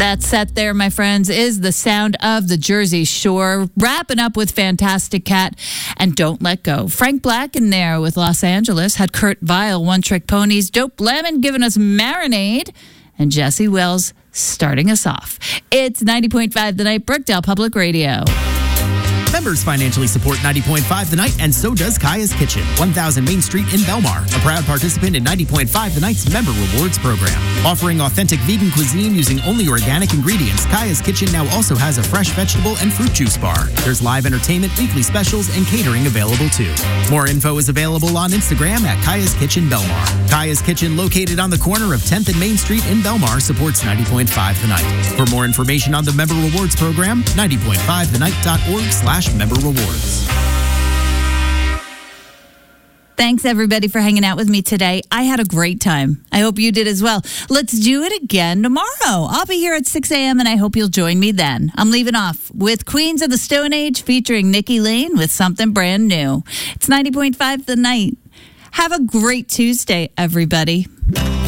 That set there, my friends, is the sound of the Jersey Shore, wrapping up with Fantastic Cat and Don't Let Go. Frank Black in there with Los Angeles, had Kurt Vile, One Trick Ponies, Dope Lemon giving us Marinade, and Jesse Wells starting us off. It's 90.5 The Night, Brookdale Public Radio. Members financially support 90.5 The Night, and so does Kaya's Kitchen, 1000 Main Street in Belmar, a proud participant in 90.5 The Night's Member Rewards program. Offering authentic vegan cuisine using only organic ingredients, Kaya's Kitchen now also has a fresh vegetable and fruit juice bar. There's live entertainment, weekly specials, and catering available too. More info is available on Instagram at Kaya's Kitchen Belmar. Kaya's Kitchen, located on the corner of 10th and Main Street in Belmar, supports 90.5 The Night. For more information on the Member Rewards program, 90.5thenight.org/member rewards. Thanks, everybody, for hanging out with me today. I had a great time. I hope you did as well. Let's do it again tomorrow. I'll be here at 6 a.m., and I hope you'll join me then. I'm leaving off with Queens of the Stone Age featuring Nikki Lane with something brand new. It's 90.5 The Night. Have a great Tuesday, everybody.